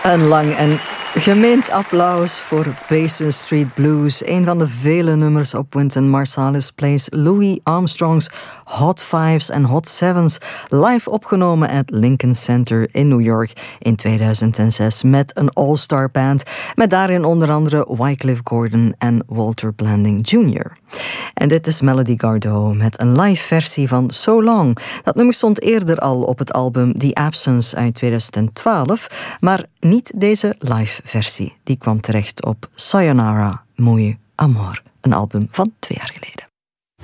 Een lang en gemeend applaus voor Basin Street Blues. Een van de vele nummers op Wynton Marsalis plays Louis Armstrong's Hot Fives en Hot Sevens, live opgenomen at Lincoln Center in New York in 2006 met een all-star band, met daarin onder andere Wycliffe Gordon en Walter Blanding Jr. En dit is Melody Gardot met een live versie van So Long. Dat nummer stond eerder al op het album The Absence uit 2012, maar niet deze live versie. Die kwam terecht op Sayonara Muy Amor, een album van 2 jaar geleden.